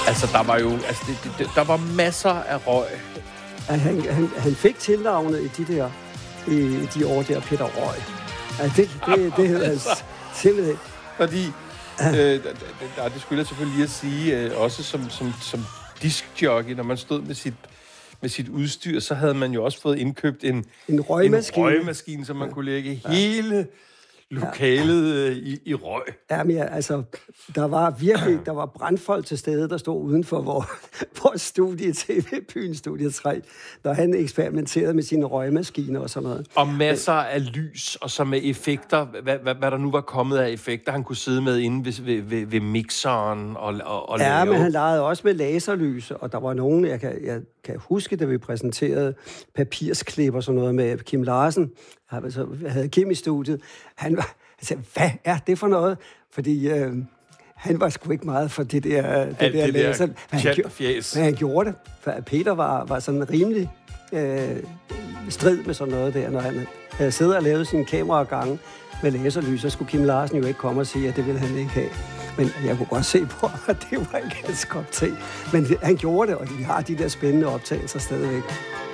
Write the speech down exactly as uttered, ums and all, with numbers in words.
Altså, der var jo altså, det, det, det, der var masser af røg. Han, han, han fik tilnavnet i de der i de år der, Peter Røg. Altså, det, det, det, det hedder altså, simpelthen. Fordi, øh, det, det skulle jeg selvfølgelig lige at sige, øh, også som, som, som diskjockey, når man stod med sit, med sit udstyr, så havde man jo også fået indkøbt en, en røgmaskine, en røgmaskine som man ja. kunne lægge hele lokalet ja. i, i røg. Jamen ja, altså, der var virkelig, der var brandfolk til stede, der stod uden for vores, vores studie, T V-byen Studie tre, der han eksperimenterede med sine røgmaskiner og sådan noget. Og masser af lys, og så med effekter, hvad, hvad, hvad der nu var kommet af effekter, han kunne sidde med inde ved, ved, ved, ved mixeren og, og, og ja, lave. men han legede også med laserlys, og der var nogen, jeg kan, jeg kan huske, da vi præsenterede papirsklip og sådan noget med Kim Larsen, altså, jeg havde Kim i studiet, han var, han sagde, hvad er det for noget? Fordi øh, han var sgu ikke meget for det der, det Alt der det laser. Der men, han gjorde, men han gjorde det, for Peter var, var sådan rimelig øh, strid med sådan noget der, når han havde siddet og lavet sine kameragange med laserlys, så skulle Kim Larsen jo ikke komme og sige, at det ville han ikke have. Men jeg kunne godt se på, at det var ikke hans kop te. Men han gjorde det, og vi har de der spændende optagelser stadigvæk.